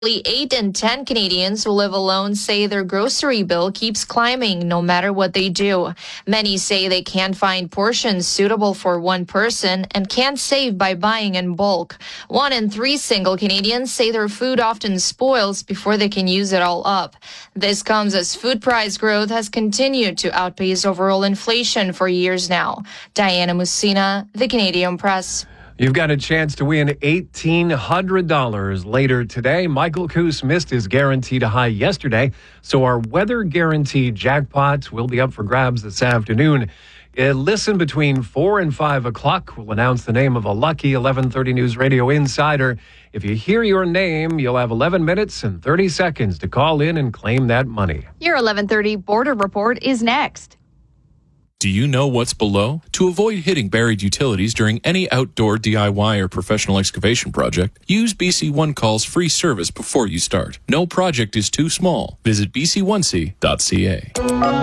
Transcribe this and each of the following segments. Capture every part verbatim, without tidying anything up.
eight in ten Canadians who live alone say their grocery bill keeps climbing no matter what they do. Many say they can't find portions suitable for one person and can't save by buying in bulk. One in three single Canadians say their food often spoils before they can use it all up. This comes as food price growth has continued to outpace overall inflation for years now. Diana Musina, The Canadian Press. You've got a chance to win eighteen hundred dollars later today. Michael Coos missed his guaranteed high yesterday, so our weather guaranteed jackpot will be up for grabs this afternoon. Uh, listen between four and five o'clock. We'll announce the name of a lucky eleven thirty News Radio insider. If you hear your name, you'll have eleven minutes and thirty seconds to call in and claim that money. Your eleven thirty Border Report is next. Do you know what's below? To avoid hitting buried utilities during any outdoor D I Y or professional excavation project, use B C One Call's free service before you start. No project is too small. Visit b c one c dot c a.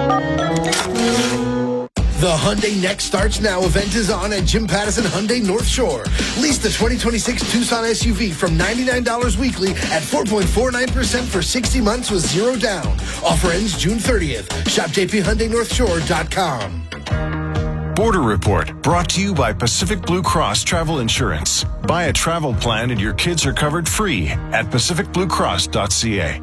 The Hyundai Next Starts Now event is on at Jim Pattison Hyundai North Shore. Lease the twenty twenty-six Tucson S U V from ninety-nine dollars weekly at four point four nine percent for sixty months with zero down. Offer ends June thirtieth. Shop j p hyundai north shore dot com. Border Report, brought to you by Pacific Blue Cross Travel Insurance. Buy a travel plan and your kids are covered free at pacific blue cross dot c a.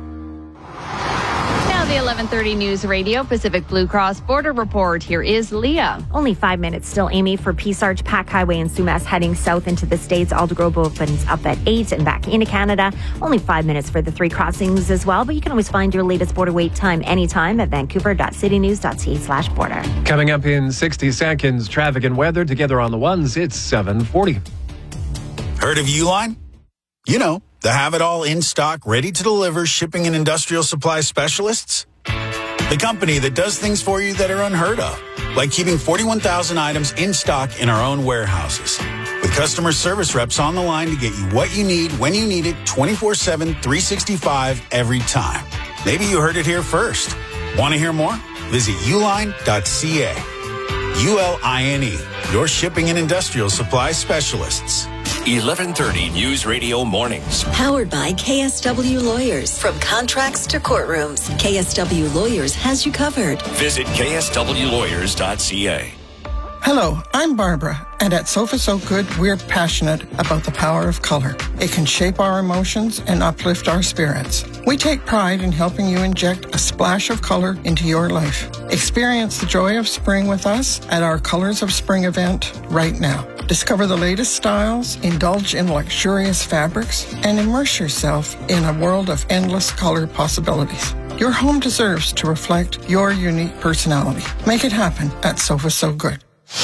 Now the eleven thirty News Radio Pacific Blue Cross Border Report. Here is Leah. Only five minutes still, Amy, for Peace Arch, Pack Highway, and Sumas heading south into the States. Aldergrove opens up at eight and back into Canada. Only five minutes for the three crossings as well, but you can always find your latest border wait time anytime at vancouver dot city news dot c a slash border. Coming up in sixty seconds, traffic and weather together on the ones. It's seven forty. Heard of Uline? You know, the have-it-all in stock, ready to deliver shipping and industrial supply specialists. The company that does things for you that are unheard of, like keeping forty-one thousand items in stock in our own warehouses. With customer service reps on the line to get you what you need, when you need it, twenty-four seven, three sixty-five, every time. Maybe you heard it here first. Want to hear more? Visit uline dot c a. U L I N E, your shipping and industrial supply specialists. eleven thirty News Radio Mornings. Powered by K S W Lawyers. From contracts to courtrooms, K S W Lawyers has you covered. Visit k s w lawyers dot c a. Hello, I'm Barbara, and at Sofa So Good, we're passionate about the power of color. It can shape our emotions and uplift our spirits. We take pride in helping you inject a splash of color into your life. Experience the joy of spring with us at our Colors of Spring event right now. Discover the latest styles, indulge in luxurious fabrics, and immerse yourself in a world of endless color possibilities. Your home deserves to reflect your unique personality. Make it happen at Sofa So Good.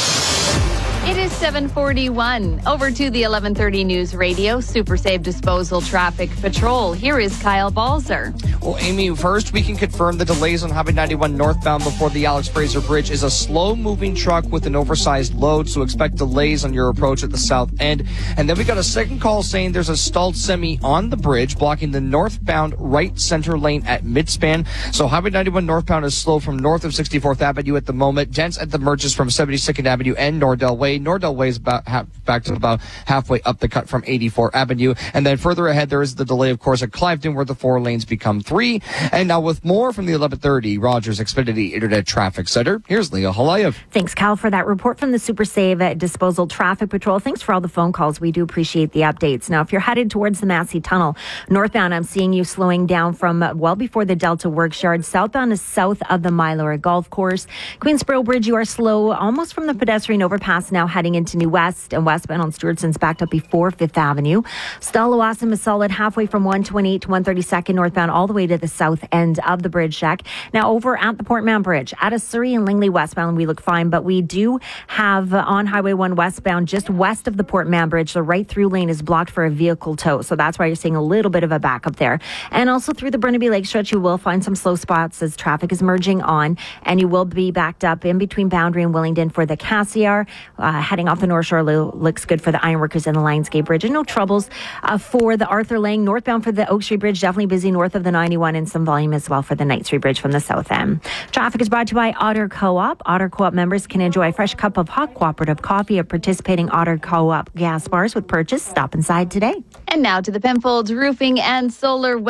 It is seven forty-one. Over to the eleven thirty News Radio Super Save Disposal Traffic Patrol. Here is Kyle Balzer. Well, Amy, first we can confirm the delays on Highway ninety-one northbound before the Alex Fraser Bridge is a slow-moving truck with an oversized load, so expect delays on your approach at the south end. And then we got a second call saying there's a stalled semi on the bridge blocking the northbound right center lane at midspan. So Highway ninety-one northbound is slow from north of sixty-fourth Avenue at the moment. Dense at the merges from seventy-second Avenue and Nordell Way. Nordell Way is about half, back to about halfway up the cut from eighty-fourth Avenue. And then further ahead, there is the delay, of course, at Cliveden, where the four lanes become three. And now with more from the eleven thirty Rogers Xfinity Internet Traffic Center, here's Leah Halayev. Thanks, Cal, for that report from the Super Save Disposal Traffic Patrol. Thanks for all the phone calls. We do appreciate the updates. Now, if you're headed towards the Massey Tunnel, northbound, I'm seeing you slowing down from well before the Delta Works Yard. Southbound is south of the Mylora Golf Course. Queensboro Bridge, you are slow almost from the pedestrian overpass now heading into New West, and westbound on Stewartson's backed up before Fifth Avenue. Stallawasam is solid halfway from one twenty-eight to one thirty-second northbound all the way to the south end of the bridge deck. Now over at the Port Mann Bridge, at a Surrey and Langley westbound, we look fine, but we do have uh, on Highway one westbound, just west of the Port Mann Bridge, the right through lane is blocked for a vehicle tow. So that's why you're seeing a little bit of a backup there. And also through the Burnaby Lake stretch, you will find some slow spots as traffic is merging on, and you will be backed up in between Boundary and Willingdon for the Cassiar, uh, heading Off the North Shore lo- looks good for the Ironworkers and the Lionsgate Bridge. And no troubles uh, for the Arthur Lang. Northbound for the Oak Street Bridge, definitely busy north of the ninety-one, and some volume as well for the Knight Street Bridge from the south end. Traffic is brought to you by Otter Co-op. Otter Co-op members can enjoy a fresh cup of hot cooperative coffee at participating Otter Co-op gas bars with purchase. Stop inside today. And now to the Penfolds Roofing and Solar